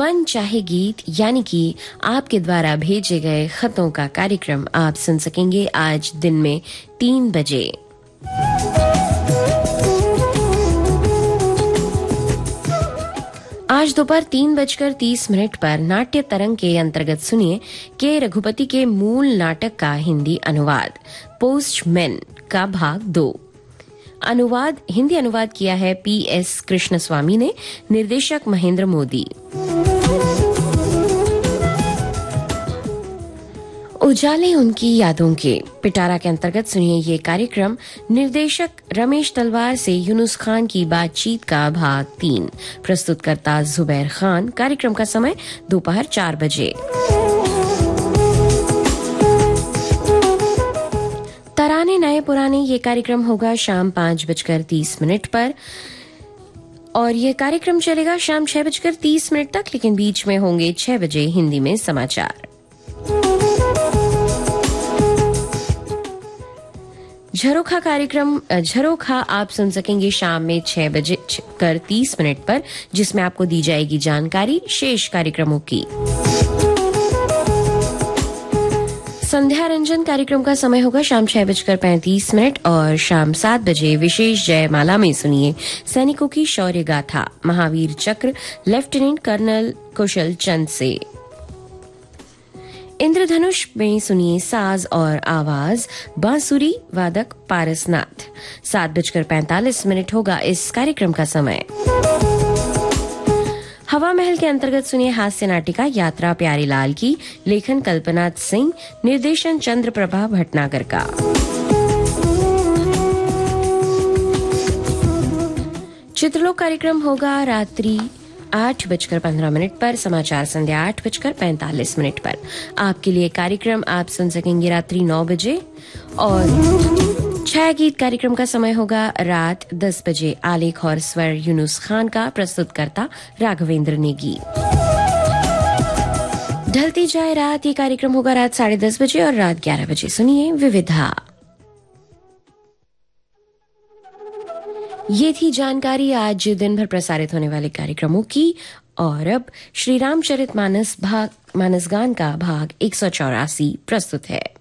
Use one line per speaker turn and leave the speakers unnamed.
मन चाहे गीत यानी कि आपके द्वारा भेजे गए खतों का कार्यक्रम आप सुन सकेंगे आज दिन में 3 बजे। आज दोपहर 3:30 पर नाट्य तरंग के अंतर्गत सुनिए के रघुपति के मूल नाटक का हिंदी अनुवाद पोस्टमैन का भाग 2। हिंदी अनुवाद किया है PS कृष्णस्वामी ने, निर्देशक महेंद्र मोदी। उजाले उनकी यादों के पिटारा के अंतर्गत सुनिए ये कार्यक्रम निर्देशक रमेश तलवार से यूनुस खान की बातचीत का भाग 3। प्रस्तुतकर्ता जुबैर खान। कार्यक्रम का समय दोपहर 4 बजे। तराने नए पुराने ये कार्यक्रम होगा शाम 5:30 पर और ये कार्यक्रम चलेगा शाम 6:30 तक, लेकिन बीच में होंगे 6 बजे हिंदी में समाचार। झरोखा आप सुन सकेंगे शाम में 6:30 पर, जिसमें आपको दी जाएगी जानकारी शेष कार्यक्रमों की। संध्या रंजन कार्यक्रम का समय होगा शाम 6:35 और शाम 7 बजे विशेष जयमाला में सुनिए सैनिकों की शौर्य गाथा महावीर चक्र लेफ्टिनेंट कर्नल कुशल चंद से। इंद्रधनुष में सुनिए साज और आवाज बांसुरी वादक पारसनाथ। 7:45 होगा इस कार्यक्रम का समय। हवा महल के अंतर्गत सुनिए हास्य नाटिका यात्रा प्यारीलाल की, लेखन कल्पनाथ सिंह, निर्देशन चंद्रप्रभा भटनागर का। चित्रलोक कार्यक्रम होगा रात्रि 8:15 पर, समाचार संध्या 8:45 पर। आपके लिए कार्यक्रम आप सुन सकेंगे रात्रि 9 बजे और छाया गीत कार्यक्रम का समय होगा रात 10 बजे। आलेख और स्वर यूनुस खान का, प्रस्तुतकर्ता राघवेंद्र नेगी। ढलती जाए रात ये कार्यक्रम होगा रात 10:30 बजे और रात 11 बजे सुनिए विविधा। ये थी जानकारी आज दिन भर प्रसारित होने वाले कार्यक्रमों की। और अब श्री रामचरितमानस गान का भाग 184 प्रस्तुत है।